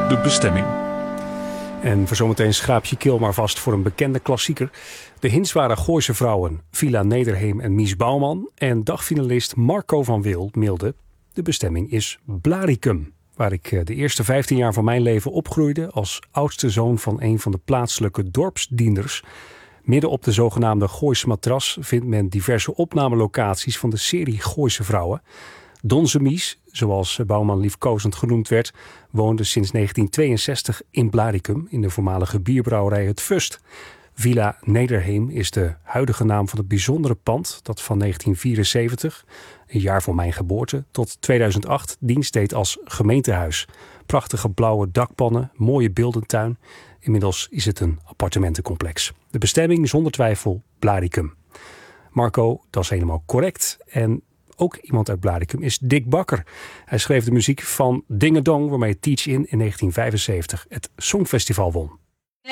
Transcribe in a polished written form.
De bestemming. En voor zometeen schraap je keel maar vast voor een bekende klassieker. De hints waren Gooise Vrouwen, Villa Nederheem en Mies Bouwman. En dagfinalist Marco van Wil mailde: de bestemming is Blaricum. Waar ik de eerste 15 jaar van mijn leven opgroeide als oudste zoon van een van de plaatselijke dorpsdienders. Midden op de zogenaamde Gooise Matras vindt men diverse opnamelocaties van de serie Gooise Vrouwen. Donze Mies, zoals Bouwman liefkozend genoemd werd, woonde sinds 1962 in Blaricum in de voormalige bierbrouwerij Het Fust. Villa Nederheem is de huidige naam van het bijzondere pand dat van 1974, een jaar voor mijn geboorte, tot 2008 dienst deed als gemeentehuis. Prachtige blauwe dakpannen, mooie beeldentuin. Inmiddels is het een appartementencomplex. De bestemming zonder twijfel Blaricum. Marco, dat is helemaal correct. En ook iemand uit Blaricum is Dick Bakker. Hij schreef de muziek van Dingedong, waarmee Teach In 1975 het Songfestival won.